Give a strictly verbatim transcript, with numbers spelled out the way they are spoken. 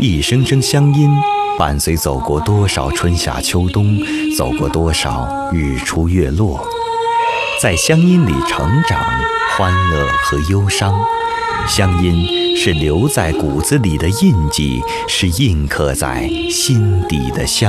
一声声乡音，伴随走过多少春夏秋冬，走过多少日出月落，在乡音里成长，欢乐和忧伤。乡音是留在骨子里的印记，是印刻在心底的香。